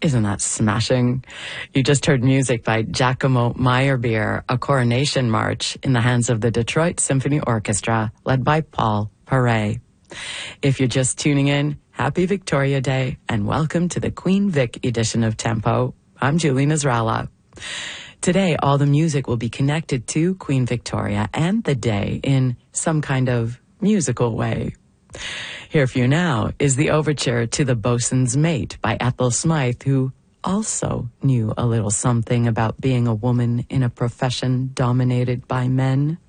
Isn't that smashing? You just heard music by Giacomo Meyerbeer, a coronation march in the hands of the Detroit Symphony Orchestra, led by Paul Paray. If you're just tuning in, happy Victoria Day and welcome to the Queen Vic edition of Tempo. I'm Julie Nasrallah. Today, all the music will be connected to Queen Victoria and the day in some kind of musical way. Here for you now is the overture to The Boatswain's Mate by Ethel Smythe, who also knew a little something about being a woman in a profession dominated by men.